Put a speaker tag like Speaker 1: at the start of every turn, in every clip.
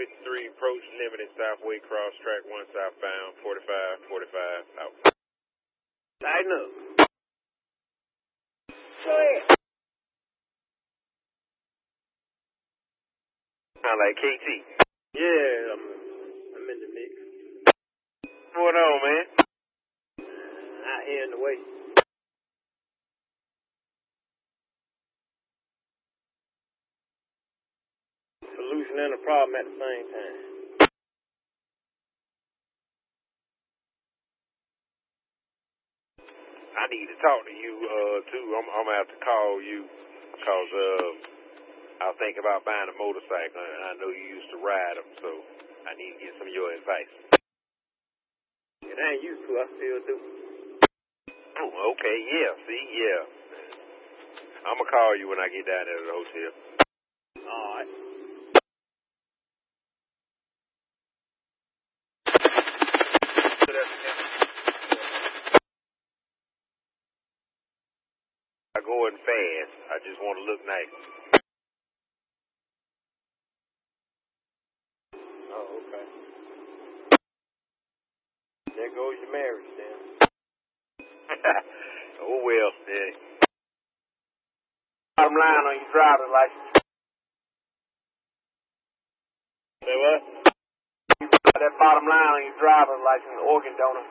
Speaker 1: 53, approach limited southway cross track 1 southbound, 45, out.
Speaker 2: Tighten up. Go ahead.
Speaker 1: Sound like KT.
Speaker 2: Yeah, I'm in the mix.
Speaker 1: What's going on, man?
Speaker 2: Out here in the way. Solution and a problem at the same time.
Speaker 1: I need to talk to you, too. I'm gonna have to call you, cause, I was thinking about buying a motorcycle, and I know you used to ride them, so I need to get some of your advice.
Speaker 2: It ain't used to, I still do.
Speaker 1: Oh, okay, yeah, see, yeah. I'm gonna call you when I get down there to the hotel.
Speaker 2: Alright.
Speaker 1: I going fast. I just want to look nice.
Speaker 2: Oh, okay. There goes your marriage, then.
Speaker 1: Oh, well, yeah.
Speaker 2: Bottom line on your driver's license.
Speaker 1: Say what?
Speaker 2: You got that bottom line on your driver's license, organ donor.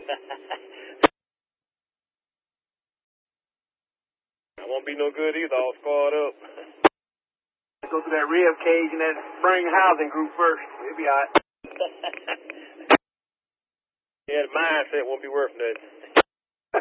Speaker 1: I won't be no good either, all scarred up.
Speaker 2: Go through that rib cage and that spring housing group first. We'll be alright.
Speaker 1: Yeah, the mindset won't be worth nothing.